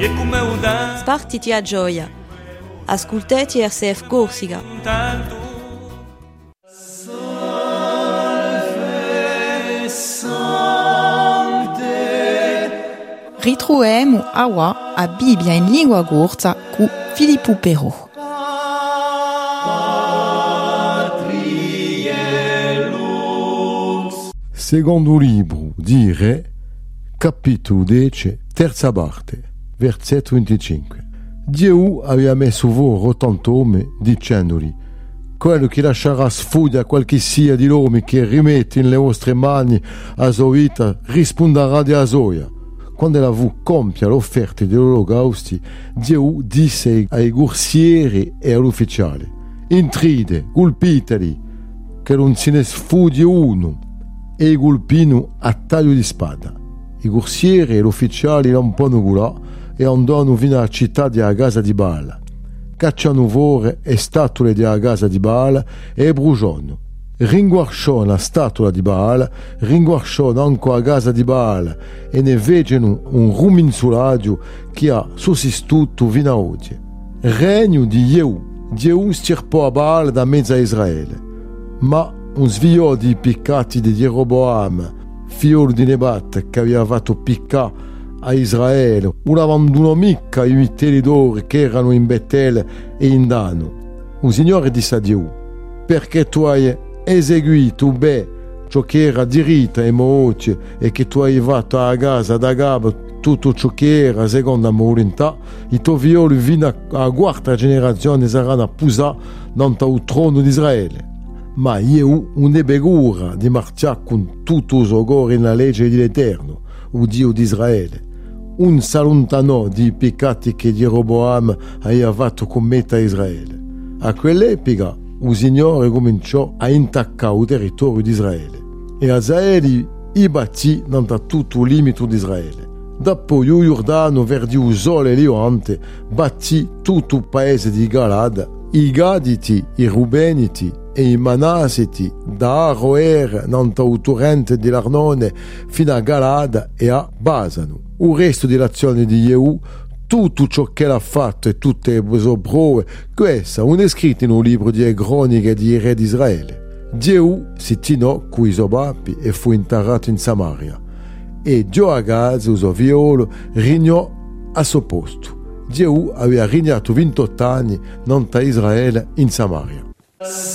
Spartiti a gioia. Ascoltati RCF Corsica. Ritroviamo aua a Bibbia in lingua corsa con Filippo Però. Secondo libro di Re, capitolo 10, terza parte, versetto 25. Dio aveva messo voi 80 uomini dicendogli: quello che lascerà sfugge a qualche sia di loro che rimette nelle vostre mani a sua vita risponderà di asoia. Quando la vu compia l'offerta degli olocausti, Dio disse ai corsieri e all'ufficiale: intride, colpiteli, che non se ne sfugge uno. E i colpino a taglio di spada. I corsieri e gli ufficiali lampanno là e andano fino alla città della casa di Baal. Cacciano fuori le statue della casa di Baal e bruciano. Ringuarciano la statua di Baal, ringuarciano anche la casa di Baal e ne vedono un ruminsulaggio che ha sussistuto fino a oggi. Regno di Jehu. Jehu stirpò a Baal da mezzo a Israele. Ma un sviò di peccati di Jeroboam, figlio di Nebat, che aveva fatto peccare a Israele, non abbandonò mica i vitelli d'oro che erano in Betel e in Dano. Un Signore disse a Dio: perché tu hai eseguito bene ciò che era diritto e moce e che tu hai fatto a casa da Gab tutto ciò che era secondo la volontà, i tuoi figlioli fino alla quarta generazione saranno appusati nel trono di Israele. Ma io non ebbe cura di marciare con tutto il suo cuore nella legge dell'Eterno, o Dio di Israele. Non si allontanò dei peccati che Jeroboam aveva fatto commettere a Israele. A quell'epoca il Signore cominciò a intaccare il territorio di Israele e Azaeli i battì da tutto il limite di Israele. Dopo il Giordano verdi il sole levante battì tutto il paese di Galad, i Gaditi, i Rubeniti e i Manaseti, da Aroer nel torrente dell'Arnone fino a Galad e a Basano. Il resto dell'azione di Jehu, tutto ciò che l'ha fatto e tutte le sue prove, queste non è scritto in un libro di croniche di re di Israele. Jehu si tinò con i suoi papi e fu interrato in Samaria. E Joagaz, il suo figliolo, regnò a suo posto. Jehu aveva regnato 28 anni in Israele in Samaria.